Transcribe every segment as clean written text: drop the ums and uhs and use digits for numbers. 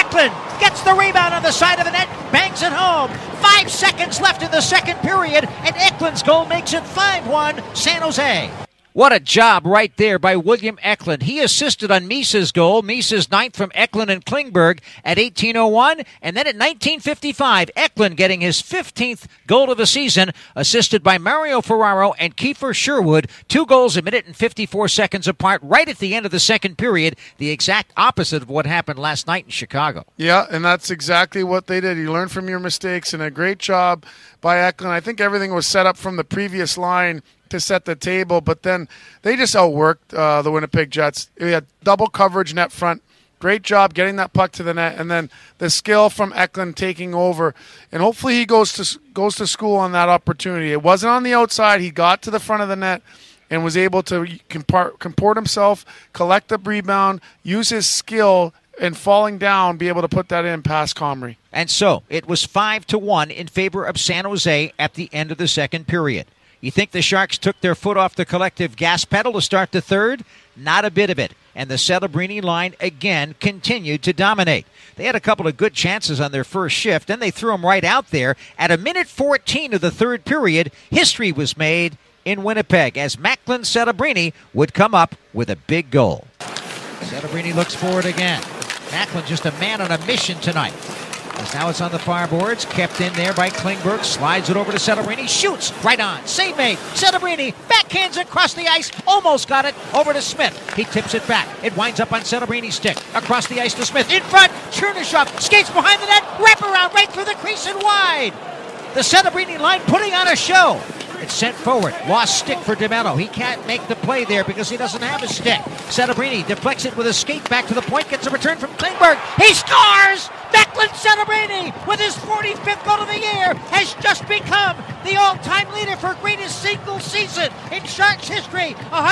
Eklund gets the rebound on the side of the net, bangs it home. 5 seconds left in the second period, and Eklund's goal makes it 5-1 San Jose. What a job right there by William Eklund. He assisted on Misa's goal. Misa's ninth from Eklund and Klingberg at 18:01. And then at 19:55, Eklund getting his 15th goal of the season, assisted by Mario Ferraro and Kiefer Sherwood. 2 goals a minute and 54 seconds apart right at the end of the second period. The exact opposite of what happened last night in Chicago. Yeah, and that's exactly what they did. You learn from your mistakes, and a great job by Eklund. I think everything was set up from the previous line to set the table, but then they just outworked the Winnipeg Jets. We had double coverage net front. Great job getting that puck to the net, and then the skill from Eklund taking over. And hopefully he goes to school on that opportunity. It wasn't on the outside. He got to the front of the net and was able to comport himself, collect the rebound, use his skill, and falling down, be able to put that in past Comrie. And so it was 5-1 in favor of San Jose at the end of the second period. You think the Sharks took their foot off the collective gas pedal to start the third? Not a bit of it. And the Celebrini line again continued to dominate. They had a couple of good chances on their first shift, then they threw them right out there. At a minute 14 of the third period, history was made in Winnipeg as Macklin Celebrini would come up with a big goal. Celebrini looks forward again. Macklin just a man on a mission tonight. As now it's on the far boards, kept in there by Klingberg, slides it over to Celebrini, shoots right on, save made. Celebrini backhands it across the ice, almost got it over to Smith. He tips it back. It winds up on Celebrini's stick, across the ice to Smith. In front, Chernyshov skates behind the net, wrap around right through the crease and wide. The Celebrini line putting on a show. It's sent forward. Lost stick for DeMello. He can't make the play there because he doesn't have a stick. Celebrini deflects it with a skate back to the point. Gets a return from Klingberg. He scores! Macklin Celebrini, with his 45th goal of the year, has just become the all-time leader for greatest single season in Sharks history.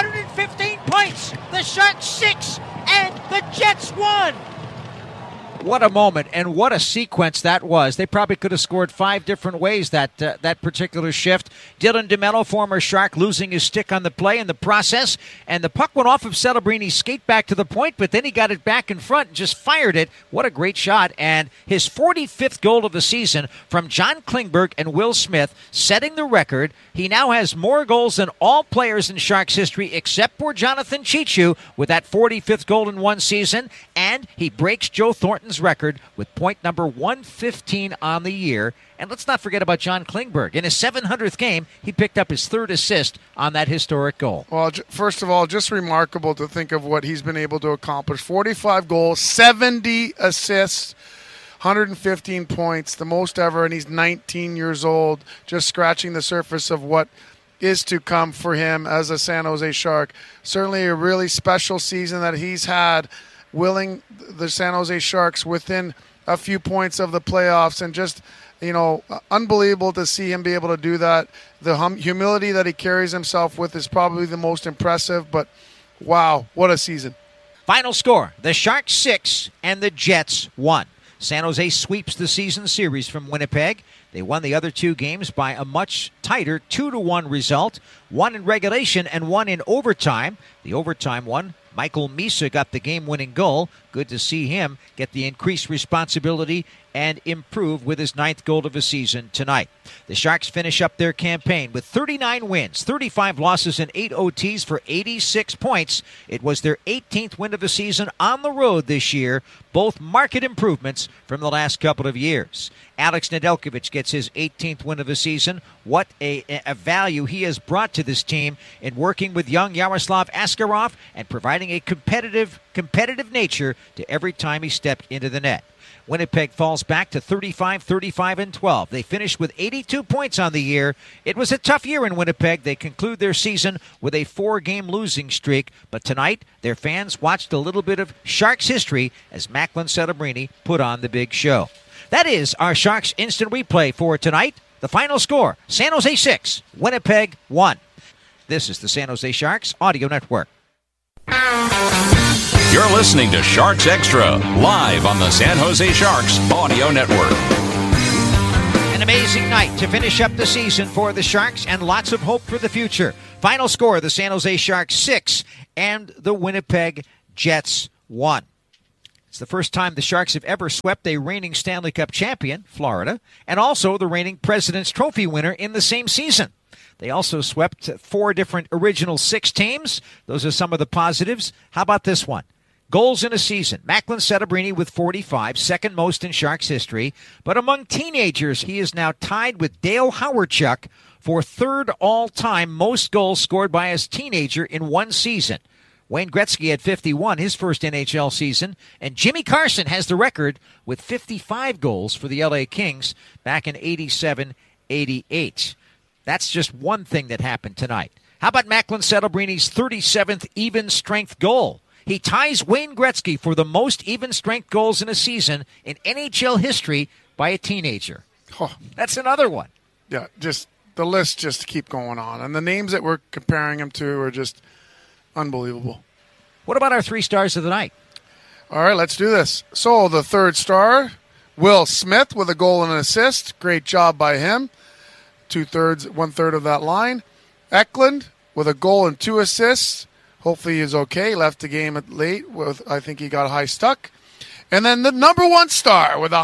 115 points. The Sharks 6 and the Jets 1. What a moment, and what a sequence that was. They probably could have scored 5 different ways that particular shift. Dylan DeMello, former Shark, losing his stick on the play in the process, and the puck went off of Celebrini's skate back to the point, but then he got it back in front and just fired it. What a great shot, and his 45th goal of the season from John Klingberg and Will Smith, setting the record. He now has more goals than all players in Sharks history except for Jonathan Cheechoo with that 45th goal in one season, and he breaks Joe Thornton's record with point number 115 on the year. And let's not forget about John Klingberg. In his 700th game, he picked up his 3rd assist on that historic goal. Well, first of all, just remarkable to think of what he's been able to accomplish. 45 goals, 70 assists, 115 points, the most ever, and he's 19 years old, just scratching the surface of what is to come for him as a San Jose Shark. Certainly a really special season that he's had, willing the San Jose Sharks within a few points of the playoffs, and just, unbelievable to see him be able to do that. The humility that he carries himself with is probably the most impressive, but wow, what a season. Final score, the Sharks 6 and the Jets 1. San Jose sweeps the season series from Winnipeg. They won the other 2 games by a much tighter 2-1 result, 1 in regulation and 1 in overtime. The overtime one, Michael Misa got the game-winning goal. Good to see him get the increased responsibility and improve with his 9th goal of the season tonight. The Sharks finish up their campaign with 39 wins, 35 losses, and 8 OTs for 86 points. It was their 18th win of the season on the road this year, both marked improvements from the last couple of years. Alex Nedeljkovic gets his 18th win of the season. What a value he has brought to this team in working with young Yaroslav Askarov and providing a competitive nature to every time he stepped into the net. Winnipeg falls back to 35-12. They finish with 82 points on the year. It was a tough year in Winnipeg. They conclude their season with a 4-game losing streak. But tonight, their fans watched a little bit of Sharks history as Macklin Celebrini put on the big show. That is our Sharks Instant Replay for tonight. The final score, San Jose 6, Winnipeg 1. This is the San Jose Sharks Audio Network. You're listening to Sharks Extra, live on the San Jose Sharks Audio Network. An amazing night to finish up the season for the Sharks and lots of hope for the future. Final score, the San Jose Sharks 6 and the Winnipeg Jets 1. It's the first time the Sharks have ever swept a reigning Stanley Cup champion, Florida, and also the reigning President's Trophy winner in the same season. They also swept 4 different original 6 teams. Those are some of the positives. How about this one? Goals in a season. Macklin Celebrini with 45, second most in Sharks history. But among teenagers, he is now tied with Dale Hawerchuk for third all-time most goals scored by a teenager in one season. Wayne Gretzky had 51, his first NHL season, and Jimmy Carson has the record with 55 goals for the LA Kings back in 87-88. That's just one thing that happened tonight. How about Macklin Celebrini's 37th even-strength goal? He ties Wayne Gretzky for the most even-strength goals in a season in NHL history by a teenager. Oh. That's another one. Yeah, just the list just keep going on. And the names that we're comparing him to are just unbelievable. What about our 3 stars of the night? All right, let's do this. So the third star, Will Smith with a goal and an assist. Great job by him. 1/3 of that line. Eklund with a goal and 2 assists. Hopefully he's okay. Left the game late. I think he got high stuck. And then the number 1 star with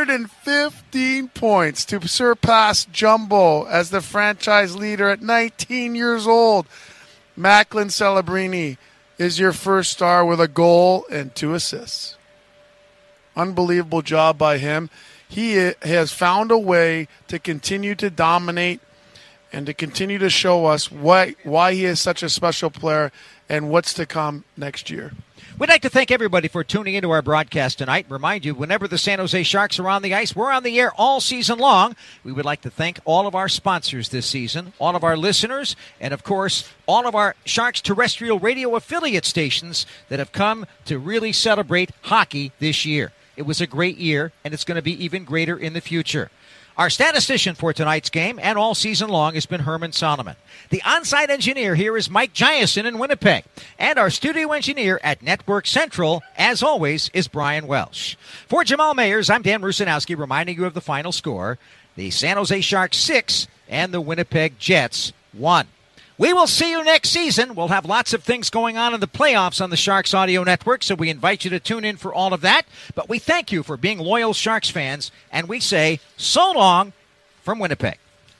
115 points to surpass Jumbo as the franchise leader at 19 years old. Macklin Celebrini is your first star with a goal and 2 assists. Unbelievable job by him. He has found a way to continue to dominate and to continue to show us why he is such a special player and what's to come next year. We'd like to thank everybody for tuning into our broadcast tonight. Remind you, whenever the San Jose Sharks are on the ice, we're on the air all season long. We would like to thank all of our sponsors this season, all of our listeners, and, of course, all of our Sharks terrestrial radio affiliate stations that have come to really celebrate hockey this year. It was a great year, and it's going to be even greater in the future. Our statistician for tonight's game and all season long has been Herman Solomon. The on-site engineer here is Mike Giason in Winnipeg. And our studio engineer at Network Central, as always, is Brian Welsh. For Jamal Mayers, I'm Dan Rusanowski reminding you of the final score. The San Jose Sharks 6 and the Winnipeg Jets 1. We will see you next season. We'll have lots of things going on in the playoffs on the Sharks Audio Network, so we invite you to tune in for all of that. But we thank you for being loyal Sharks fans, and we say so long from Winnipeg.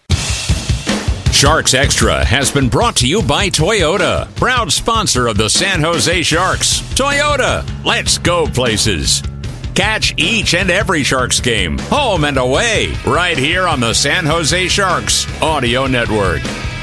Sharks Extra has been brought to you by Toyota, proud sponsor of the San Jose Sharks. Toyota, let's go places. Catch each and every Sharks game, home and away, right here on the San Jose Sharks Audio Network.